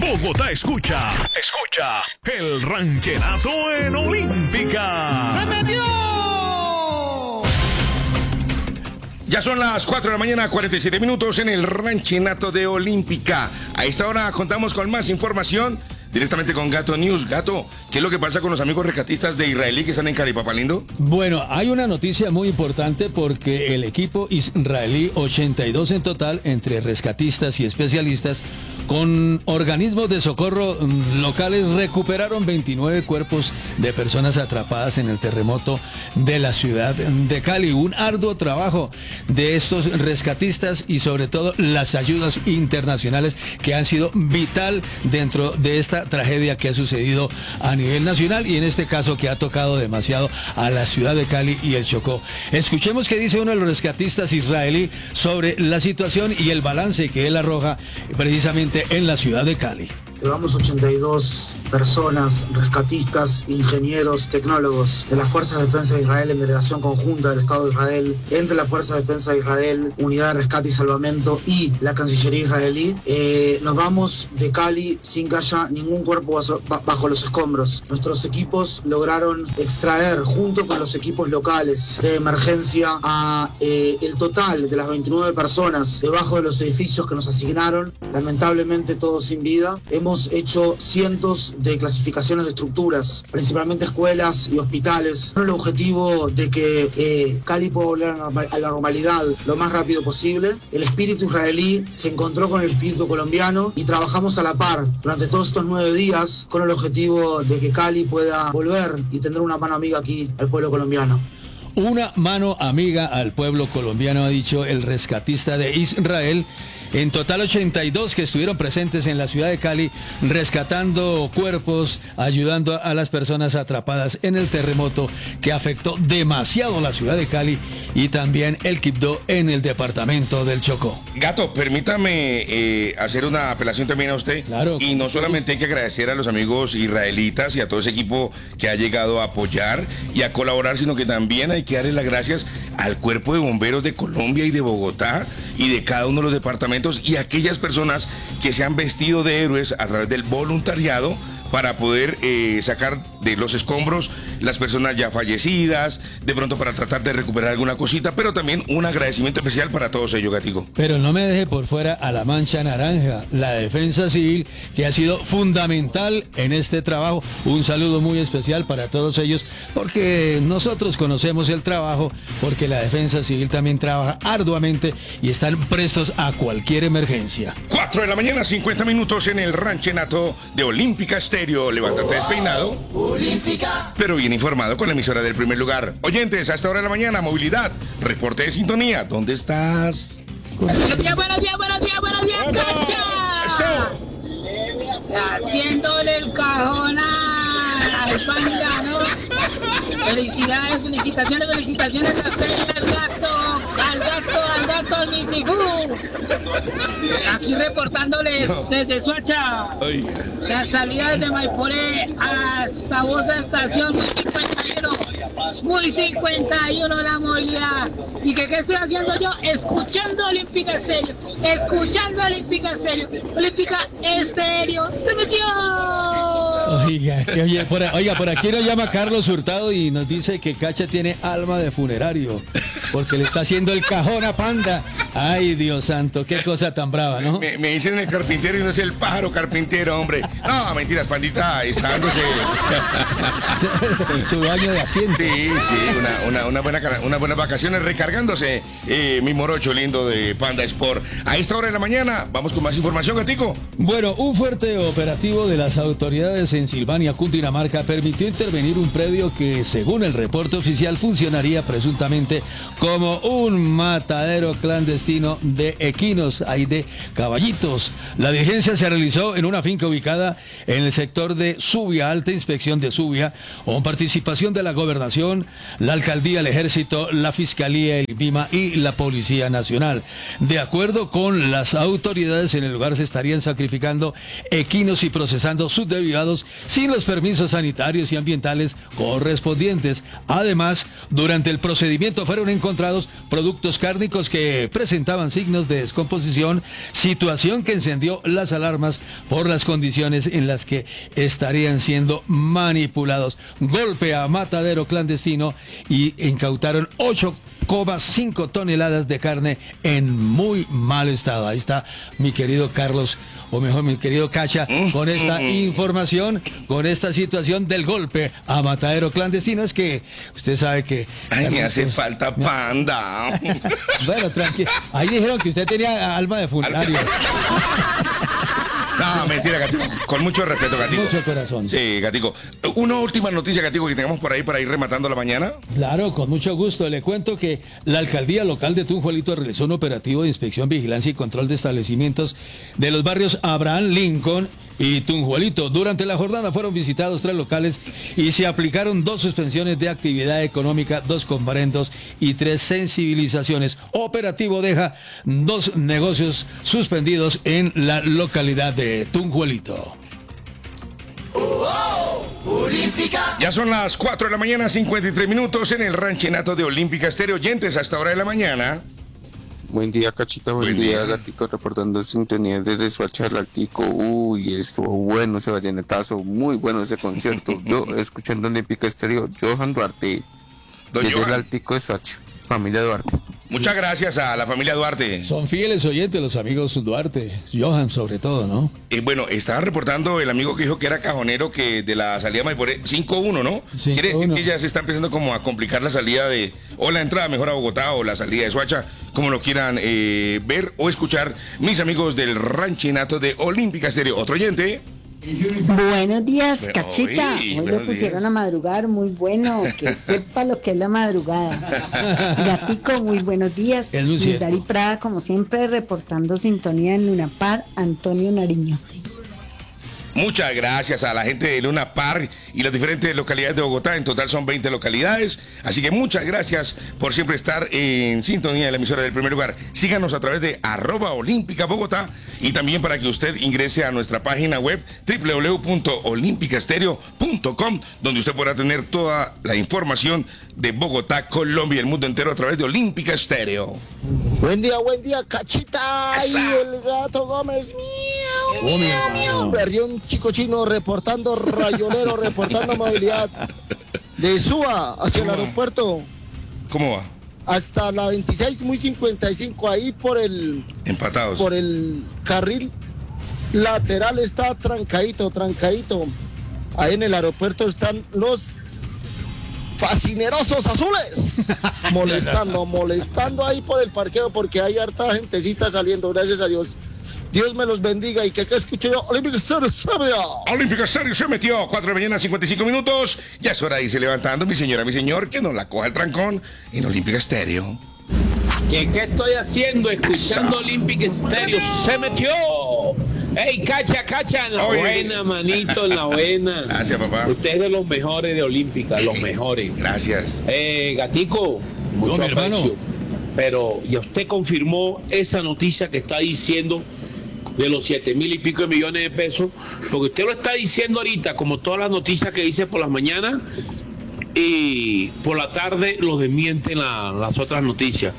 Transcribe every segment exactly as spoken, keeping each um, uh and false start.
Bogotá escucha, escucha el ranchenato en Olímpica. ¡Se metió! Ya son las cuatro de la mañana, cuarenta y siete minutos en el ranchenato de Olímpica. A esta hora contamos con más información directamente con Gato News. Gato, ¿qué es lo que pasa con los amigos rescatistas de Israelí que están en Cali, papá lindo? Bueno, hay una noticia muy importante porque el equipo israelí, ochenta y dos en total, entre rescatistas y especialistas, con organismos de socorro locales, recuperaron veintinueve cuerpos de personas atrapadas en el terremoto de la ciudad de Cali. Un arduo trabajo de estos rescatistas y sobre todo las ayudas internacionales que han sido vital dentro de esta tragedia que ha sucedido a nivel nacional y en este caso que ha tocado demasiado a la ciudad de Cali y el Chocó. Escuchemos qué dice uno de los rescatistas israelí sobre la situación y el balance que él arroja precisamente en la ciudad de Cali. Llevamos ochenta y dos personas, rescatistas, ingenieros, tecnólogos de las Fuerzas de Defensa de Israel en delegación conjunta del Estado de Israel, entre las Fuerzas de Defensa de Israel, Unidad de Rescate y Salvamento y la Cancillería israelí. Eh, nos vamos de Cali sin que haya ningún cuerpo bajo, bajo los escombros. Nuestros equipos lograron extraer, junto con los equipos locales de emergencia, a eh, el total de las veintinueve personas debajo de los edificios que nos asignaron, lamentablemente todos sin vida. Hemos hecho cientos de clasificaciones de estructuras, principalmente escuelas y hospitales, con el objetivo de que eh, Cali pueda volver a la normalidad lo más rápido posible. El espíritu israelí se encontró con el espíritu colombiano y trabajamos a la par durante todos estos nueve días con el objetivo de que Cali pueda volver y tener una mano amiga aquí al pueblo colombiano. Una mano amiga al pueblo colombiano, ha dicho el rescatista de Israel. En total ochenta y dos que estuvieron presentes en la ciudad de Cali rescatando cuerpos, ayudando a las personas atrapadas en el terremoto que afectó demasiado la ciudad de Cali y también el Quibdó en el departamento del Chocó. Gato, permítame eh, hacer una apelación también a usted. Claro. Y no solamente hay que agradecer a los amigos israelitas y a todo ese equipo que ha llegado a apoyar y a colaborar, sino que también hay que darle las gracias al Cuerpo de Bomberos de Colombia y de Bogotá y de cada uno de los departamentos y aquellas personas que se han vestido de héroes a través del voluntariado para poder eh, sacar de los escombros las personas ya fallecidas, de pronto para tratar de recuperar alguna cosita, pero también un agradecimiento especial para todos ellos, Gatico. Pero no me deje por fuera a la Mancha Naranja, la Defensa Civil, que ha sido fundamental en este trabajo. Un saludo muy especial para todos ellos, porque nosotros conocemos el trabajo, porque la Defensa Civil también trabaja arduamente y están prestos a cualquier emergencia. cuatro de la mañana, cincuenta minutos en el ranchenato de Olímpica Estéreo. Levántate despeinado, Olímpica, pero bien informado con la emisora del primer lugar. Oyentes, a esta hora de la mañana, movilidad, reporte de sintonía. ¿Dónde estás? Buenos días, buenos días, buenos días, buenos días, Cacha. Haciéndole el cajón al panda, ¿no? Felicidades, felicitaciones, felicitaciones a ustedes, al gato, al gato, al gato, al Misigú. Aquí reportándoles desde Suacha, la salida desde Maipore hasta Bosa Estación, muy cincuenta y uno, muy cincuenta y uno la movilidad. ¿Y que qué estoy haciendo yo? Escuchando Olímpica Estéreo, escuchando Olímpica Estéreo, Olímpica Estéreo, se metió. Oiga, que oye, por, oiga, por aquí nos llama Carlos Hurtado y nos dice que Cacha tiene alma de funerario, porque le está haciendo el cajón a Panda. Ay, Dios santo, qué cosa tan brava, ¿no? Me, me dicen el carpintero y no es el pájaro carpintero, hombre. No, mentiras, Pandita está dándose su baño de asiento. Sí, sí, una, una, una buena, unas buenas vacaciones recargándose, eh, mi morocho lindo de Panda Sport. A esta hora de la mañana, vamos con más información, Gatico. Bueno, un fuerte operativo de las autoridades en Silvania, Cundinamarca, permitió intervenir un predio que, según el reporte oficial, funcionaría presuntamente como un matadero clandestino de equinos, hay de caballitos. La diligencia se realizó en una finca ubicada en el sector de Subia, alta inspección de Subia, con participación de la gobernación, la alcaldía, el ejército, la fiscalía, el INVIMA y la Policía Nacional. De acuerdo con las autoridades, en el lugar se estarían sacrificando equinos y procesando sus derivados sin los permisos sanitarios y ambientales correspondientes. Además, durante el procedimiento fueron encontrados encontrados productos cárnicos que presentaban signos de descomposición, situación que encendió las alarmas por las condiciones en las que estarían siendo manipulados. Golpe a matadero clandestino y incautaron ocho coma cinco toneladas de carne en muy mal estado. Ahí está mi querido Carlos, o mejor mi querido Cacha, con esta información, con esta situación del golpe a matadero clandestino. Es que usted sabe que... Ay, me hace pues, falta panda. Bueno, tranquilo. Ahí dijeron que usted tenía alma de funerario. No, mentira, Gatico. Con mucho respeto, Gatico. Mucho corazón. Sí, Gatico. Una última noticia, Gatico, que tengamos por ahí para ir rematando la mañana. Claro, con mucho gusto. Le cuento que la alcaldía local de Tunjuelito realizó un operativo de inspección, vigilancia y control de establecimientos de los barrios Abraham Lincoln y Tunjuelito. Durante la jornada fueron visitados tres locales y se aplicaron dos suspensiones de actividad económica, dos comparendos y tres sensibilizaciones. Operativo deja dos negocios suspendidos en la localidad de Tunjuelito. Ya son las cuatro de la mañana, cincuenta y tres minutos en el ranchenato de Olímpica Estéreo. Oyentes, hasta hora de la mañana. Buen día, Cachita, buen, buen día, día, Gatico, reportando sintonía desde Soacha Atlántico. Uy, estuvo bueno ese vallenatazo, muy bueno ese concierto. Yo, escuchando Olímpica Estéreo, Johan Duarte, Don desde Johan. el Altico de Soacha, familia Duarte. Muchas gracias a la familia Duarte. Son fieles oyentes los amigos Duarte, Johan sobre todo, ¿no? Eh, bueno, estaba reportando el amigo que dijo que era cajonero, que de la salida Maiporé cinco uno, ¿no? cinco Quiere decir uno. que ya se está empezando como a complicar la salida de, o la entrada mejor a Bogotá, o la salida de Soacha, como lo quieran eh, ver o escuchar mis amigos del ranchenato de Olímpica Estéreo. Otro oyente. Buenos días, Bueno, Cachita. uy, Hoy lo buenos pusieron días. a madrugar, muy bueno. Que sepa lo que es la madrugada. Gatico, muy buenos días. Es muy Luis cierto. Dari Prada, como siempre, reportando sintonía en Luna Par, Antonio Nariño. Muchas gracias a la gente de Luna Park y las diferentes localidades de Bogotá. En total son veinte localidades. Así que muchas gracias por siempre estar en sintonía de la emisora del primer lugar. Síganos a través de arroba olímpica Bogotá y también para que usted ingrese a nuestra página web doble u doble u doble u punto olímpica estéreo punto com, donde usted podrá tener toda la información de Bogotá, Colombia y el mundo entero a través de Olímpica Estéreo. Buen día, buen día, Cachita. Y Esa. el gato Gómez, miau, Oh, mi miau, hermano. miau. Berrión Chico Chino reportando rayolero, reportando movilidad de Suba hacia el ¿Cómo va? aeropuerto ¿Cómo va? hasta la veintiséis, muy cincuenta y cinco, ahí por el, Empatados. por el carril lateral está trancadito, trancadito. Ahí en el aeropuerto están los fascinerosos azules molestando, molestando ahí por el parqueo porque hay harta gentecita saliendo, gracias a Dios. Dios me los bendiga y que acá escuche yo Olímpica Estéreo, sabia. Olímpica Estéreo se metió, cuatro de la mañana, cincuenta y cinco minutos. Ya es hora de irse levantando, mi señora, mi señor, que nos la coja el trancón en Olímpica Estéreo. ¿Qué, qué estoy haciendo? Escuchando Olympic Stereo. ¡Se metió! ¡Ey, cacha, cacha! En la Oye. buena, manito, en la buena. Gracias, papá. Usted es de los mejores de Olímpica, los mejores. Gracias. Eh, Gatico, mucho mi hermano. aprecio. Pero ya usted confirmó esa noticia que está diciendo de los siete mil y pico de millones de pesos, porque usted lo está diciendo ahorita, como todas las noticias que dice por las mañanas, y por la tarde los desmienten la- las otras noticias.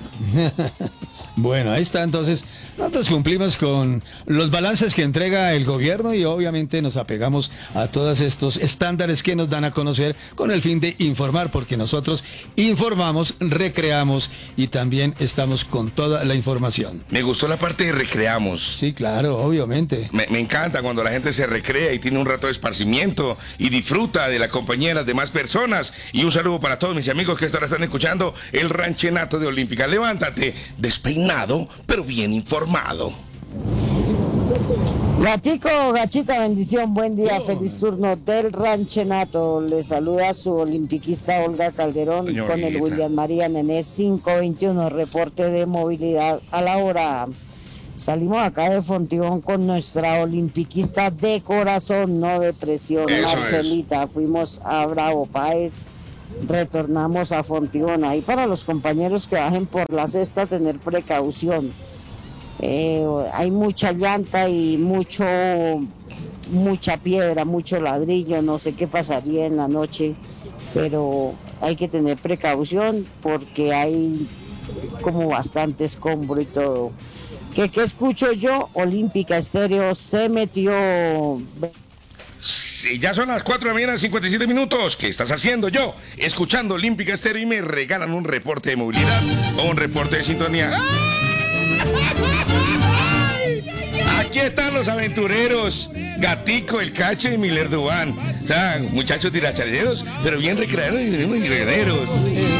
Bueno, ahí está. Entonces, nosotros cumplimos con los balances que entrega el gobierno y obviamente nos apegamos a todos estos estándares que nos dan a conocer con el fin de informar, porque nosotros informamos, recreamos y también estamos con toda la información. Me gustó la parte de recreamos. Sí, claro, obviamente. Me, me encanta cuando la gente se recrea y tiene un rato de esparcimiento y disfruta de la compañía de las demás personas. Y un saludo para todos mis amigos que hasta ahora están escuchando el ranchenato de Olímpica. Levántate, despeinado, pero bien informado. Gatico, Gachita, bendición, buen día, feliz turno del ranchenato. Le saluda su olimpiquista Olga Calderón Señorita. con el William María Nené cinco veintiuno, reporte de movilidad a la hora. Salimos acá de Fontibón con nuestra olimpiquista de corazón, no de presión, Eso es. Marcelita. Fuimos a Bravo Páez, retornamos a Fontibón. Ahí para los compañeros que bajen por la cesta, tener precaución. Eh, hay mucha llanta y mucho mucha piedra, mucho ladrillo, no sé qué pasaría en la noche, pero hay que tener precaución porque hay como bastante escombro y todo. ¿Qué, qué escucho yo? Olímpica Estéreo se metió. Sí, ya son las cuatro de la mañana, cincuenta y siete minutos. ¿Qué estás haciendo? Yo, escuchando Olímpica Estéreo y me regalan un reporte de movilidad o un reporte de sintonía. Aquí están los aventureros, Gatico, El Cacho y Miller Dubán. O sea, muchachos diracharilleros, pero bien recreados y bien recreaderos.